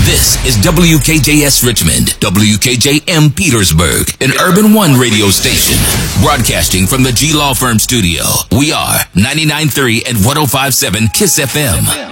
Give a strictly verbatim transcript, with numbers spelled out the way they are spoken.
This is W K J S Richmond, W K J M Petersburg, an Urban One radio station. Broadcasting from the G Law Firm studio. We are ninety-nine point three and one oh five point seven KISS F M.